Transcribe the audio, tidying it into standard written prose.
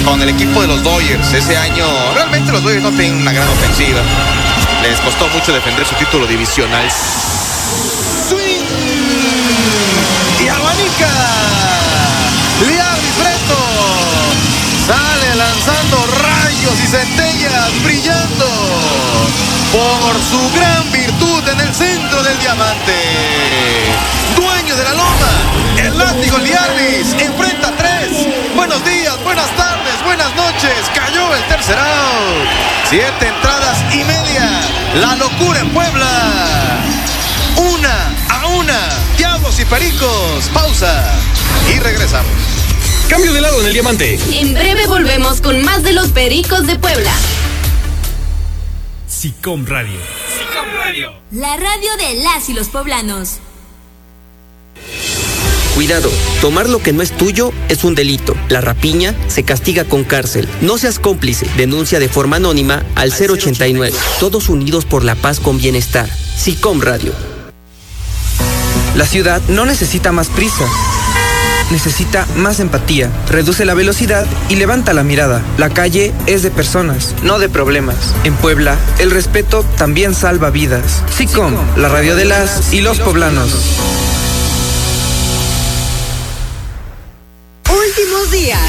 con el equipo de los Dodgers. Ese año realmente los Dodgers no tienen una gran ofensiva. Les costó mucho defender su título divisional. Swing y abanica. Liabris Breto sale lanzando rayos y centellas, brillando por su gran virtud en el centro del diamante. Dueño de la loma, el látigo Liabris enfrenta 3. Buenos días, buenas tardes, buenas noches. Cayó el tercer out. 7 entradas y media. La locura en Puebla. 1-1. Diablos y Pericos. Pausa y regresamos. Cambio de lado en el diamante. En breve volvemos con más de los Pericos de Puebla. SICOM Radio. SICOM Radio. La radio de las y los poblanos. Cuidado, tomar lo que no es tuyo es un delito. La rapiña se castiga con cárcel. No seas cómplice. Denuncia de forma anónima al 089. Todos unidos por la paz con bienestar. SICOM Radio. La ciudad no necesita más prisa. Necesita más empatía. Reduce la velocidad y levanta la mirada. La calle es de personas, no de problemas. En Puebla, el respeto también salva vidas. SICOM, la radio de las y los poblanos. Últimos días